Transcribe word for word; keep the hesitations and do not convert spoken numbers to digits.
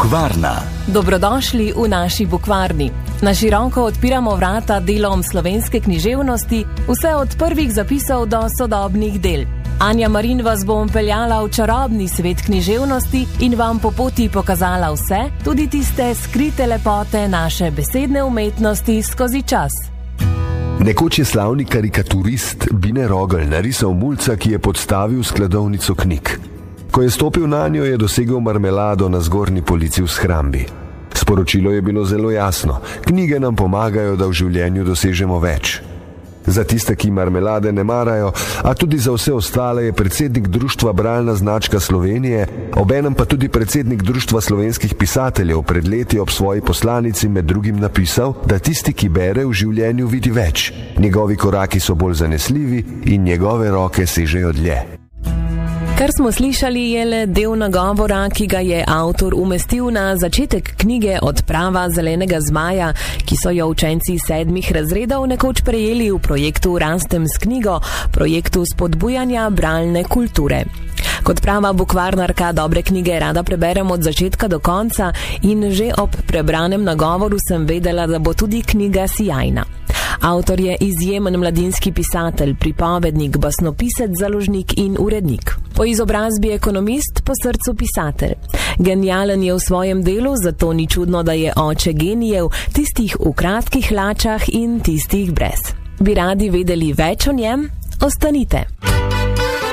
Bukvarna. Dobrodošli v naši bukvarni. Na široko odpiramo vrata delom slovenske književnosti, vse od prvih zapisov do sodobnih del. Anja Marin vas bo peljala v čarobni svet književnosti in vam po poti pokazala vse, tudi tiste skrite lepote naše besedne umetnosti skozi čas. Nekoč je slavni karikaturist Bine Rogelj narisal mulca, ki je podstavil skladovnico knjig. Ko je stopil na njo, je dosegel marmelado na zgornji polici v shrambi. Sporočilo je bilo zelo jasno: knjige nam pomagajo, da v življenju dosežemo več. Za tiste, ki marmelade ne marajo, a tudi za vse ostale, je predsednik Društva Bralna značka Slovenije, obenem pa tudi predsednik Društva slovenskih pisateljev pred leti ob svoji poslanici med drugim napisal, da tisti, ki bere, v življenju vidi več. Njegovi koraki so bolj zanesljivi in njegove roke sežejo dlje. Kar smo slišali, je le del nagovora, ki ga je avtor umestil na začetek knjige Odprava zelenega zmaja, ki so jo učenci sedmih razredov nekoč prejeli v projektu Rastem s knjigo, projektu spodbujanja bralne kulture. Kot prava bukvarnarka dobre knjige rada preberem od začetka do konca in že ob prebranem nagovoru sem vedela, da bo tudi knjiga sijajna. Avtor je izjemen mladinski pisatelj, pripovednik, basnopisec, založnik in urednik. Po izobrazbi ekonomist, po srcu pisatelj. Genialen je v svojem delu, zato ni čudno, da je oče genijev, tistih v kratkih hlačah in tistih brez. Bi radi vedeli več o njem? Ostanite!